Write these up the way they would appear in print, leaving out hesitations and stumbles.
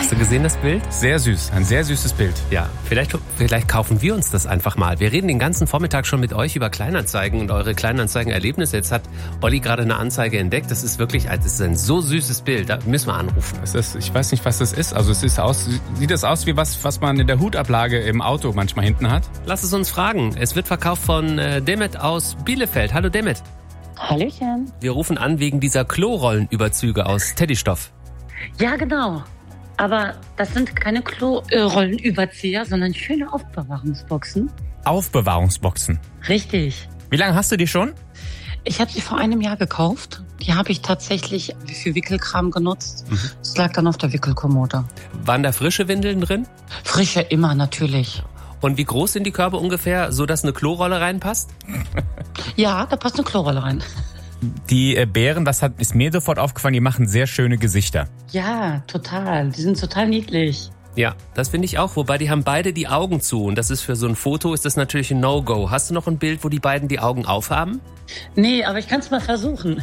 Hast du gesehen, das Bild? Sehr süß, ein sehr süßes Bild. Ja, vielleicht kaufen wir uns das einfach mal. Wir reden den ganzen Vormittag schon mit euch über Kleinanzeigen und eure Kleinanzeigenerlebnisse. Jetzt hat Olli gerade eine Anzeige entdeckt. Das ist wirklich, das ist ein so süßes Bild. Da müssen wir anrufen. Ich weiß nicht, was das ist. Also sieht das aus wie was man in der Hutablage im Auto manchmal hinten hat? Lass es uns fragen. Es wird verkauft von Demet aus Bielefeld. Hallo Demet. Hallöchen. Wir rufen an wegen dieser Klorollenüberzüge aus Teddystoff. Ja, genau. Aber das sind keine Klorollenüberzieher, sondern schöne Aufbewahrungsboxen. Aufbewahrungsboxen. Richtig. Wie lange hast du die schon? Ich habe sie vor einem Jahr gekauft. Die habe ich tatsächlich für Wickelkram genutzt. Es lag dann auf der Wickelkommode. Waren da frische Windeln drin? Frische immer, natürlich. Und wie groß sind die Körbe ungefähr, so dass eine Klorolle reinpasst? Ja, da passt eine Klorolle rein. Die Bären, ist mir sofort aufgefallen, die machen sehr schöne Gesichter. Ja, total. Die sind total niedlich. Ja, das finde ich auch. Wobei die haben beide die Augen zu. Und das ist für so ein Foto ist das natürlich ein No-Go. Hast du noch ein Bild, wo die beiden die Augen aufhaben? Nee, aber ich kann es mal versuchen.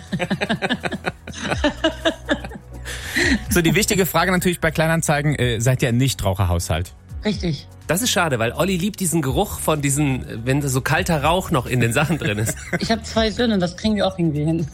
So, die wichtige Frage natürlich bei Kleinanzeigen, seid ihr ein Nichtraucherhaushalt? Richtig. Das ist schade, weil Olli liebt diesen Geruch von wenn da so kalter Rauch noch in den Sachen drin ist. Ich habe 2 Söhne, das kriegen wir auch irgendwie hin.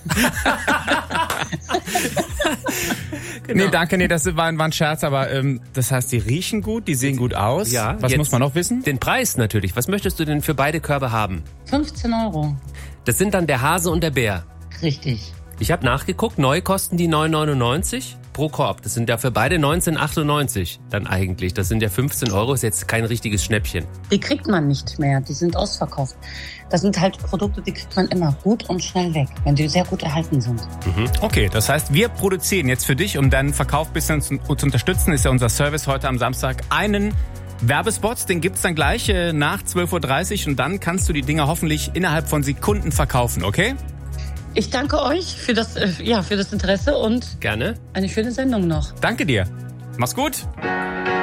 Genau. Nee, danke, das war ein Scherz, aber das heißt, die riechen gut, die sehen gut aus. Ja, was muss man noch wissen? Den Preis natürlich. Was möchtest du denn für beide Körbe haben? 15 €. Das sind dann der Hase und der Bär. Richtig. Ich habe nachgeguckt, neu kosten die 9,99 pro Korb. Das sind ja für beide 19,98 dann eigentlich. Das sind ja 15 €, ist jetzt kein richtiges Schnäppchen. Die kriegt man nicht mehr, die sind ausverkauft. Das sind halt Produkte, die kriegt man immer gut und schnell weg, wenn die sehr gut erhalten sind. Okay, das heißt, wir produzieren jetzt für dich, um deinen Verkauf ein bisschen zu unterstützen, ist ja unser Service heute am Samstag, einen Werbespot, den gibt's dann gleich nach 12:30 Uhr und dann kannst du die Dinger hoffentlich innerhalb von Sekunden verkaufen, okay? Ich danke euch für das Interesse und Gerne. eine schöne Sendung noch. Danke dir. Mach's gut.